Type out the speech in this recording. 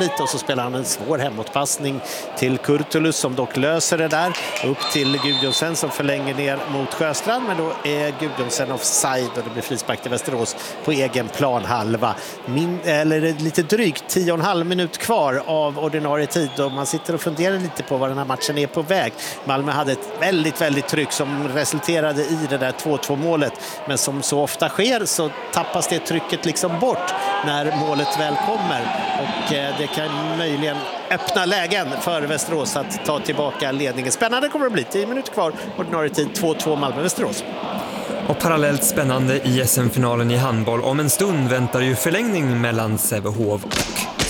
lite och så spelar han en svår hemåtpassning till Kurtulus som dock löser det där. Upp till Gudjonsen som förlänger ner mot Sjöstrand, men då är Gudjonsen offside och det blir frispark till Västerås på egen planhalva. Eller lite drygt 10,5 minut kvar av ordinarie tid och man sitter och funderar lite på var den här matchen är på väg. Malmö hade ett väldigt tryck som resulterade i det där 2-2 målet, men som så ofta sker så tappas det trycket liksom bort när målet väl kommer och det kan möjligen öppna lägen för Västerås att ta tillbaka ledningen. Spännande kommer det bli, 10 minuter kvar, ordinarie tid 2-2 Malmö-Västerås. Och parallellt spännande i SM-finalen i handboll. Om en stund väntar ju förlängning mellan Sävehof och